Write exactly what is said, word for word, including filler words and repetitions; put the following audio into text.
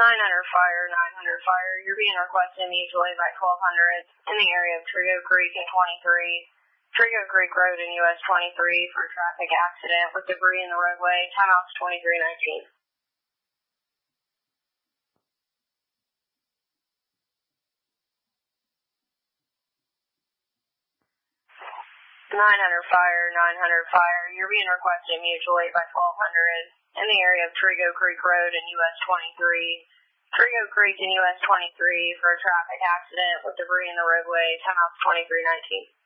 nine hundred fire, nine hundred fire. You're being requested mutual aid by twelve hundred in the area of Trigo Creek and twenty-three, Trigo Creek Road and U S twenty-three for a traffic accident with debris in the roadway. Timeout's twenty-three nineteen. nine hundred fire, nine hundred fire. You're being requested mutual aid by twelve hundred in the area of Trigo Creek Road and U S twenty-three, Trigo Creek and U S twenty-three for a traffic accident with debris in the roadway. Timeout's twenty-three nineteen.